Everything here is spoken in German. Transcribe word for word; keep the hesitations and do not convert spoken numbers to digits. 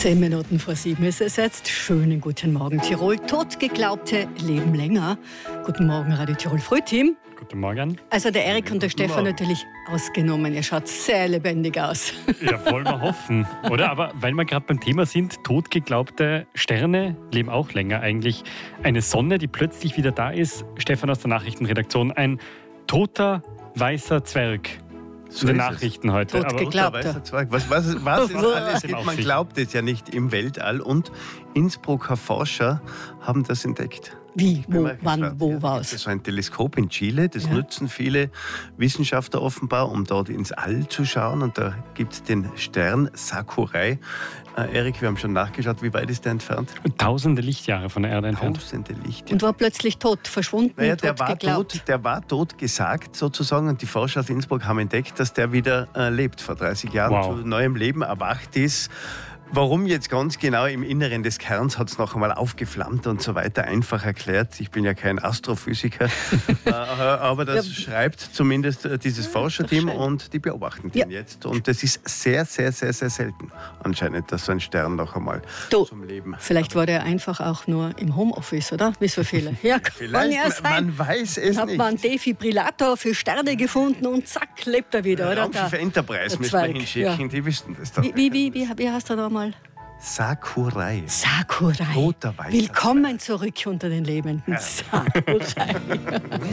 Zehn Minuten vor sieben ist es jetzt. Schönen guten Morgen, Tirol. Totgeglaubte leben länger. Guten Morgen, Radio Tirol Frühteam. Guten Morgen. Also der Erik und der Stefan natürlich ausgenommen. Ihr schaut sehr lebendig aus. Ja, wollen wir hoffen, oder? Aber weil wir gerade beim Thema sind, totgeglaubte Sterne leben auch länger eigentlich. Eine Sonne, die plötzlich wieder da ist. Stefan aus der Nachrichtenredaktion, ein toter weißer Zwerg. So in den Nachrichten es. heute. Totgeglaubter. Was, was, was es alles gibt, man glaubt es ja nicht im Weltall. Und Innsbrucker Forscher haben das entdeckt. Wie? Wo? Wann? Wo war es? Das ist ein Teleskop in Chile. Das Ja. nutzen viele Wissenschaftler offenbar, um dort ins All zu schauen. Und da gibt es den Stern Sakurai. Äh, Erik, wir haben schon nachgeschaut. Wie weit ist der entfernt? Tausende Lichtjahre von der Erde entfernt. Tausende Lichtjahre. Und war plötzlich tot, verschwunden, Naja, tot der war geglaubt. tot, der war tot gesagt sozusagen, und die Forscher aus Innsbruck haben entdeckt, dass der wieder äh, lebt, vor dreißig Jahren Wow. zu neuem Leben erwacht ist. Warum jetzt ganz genau im Inneren des Kerns hat es noch einmal aufgeflammt und so weiter, einfach erklärt. Ich bin ja kein Astrophysiker, äh, aber das Ja. schreibt zumindest äh, dieses Forscherteam schön. und die beobachten Ja. den jetzt. Und das ist sehr, sehr, sehr, sehr selten anscheinend, dass so ein Stern noch einmal Du, zum Leben... vielleicht war der einfach auch nur im Homeoffice, oder? Wie so viele. Ja, kann Vielleicht, ja sein. man weiß es Hat nicht. man einen Defibrillator für Sterne gefunden und zack, lebt er wieder, oder? Raumschiff Der- Enterprise der müssen wir Zwerg, hinschicken, ja. die wissen das doch. Wie, wie, wie, wie, wie heißt er da mal? Sakurai. Sakurai. Toter weißer Willkommen zurück unter den Lebenden. Sakurai.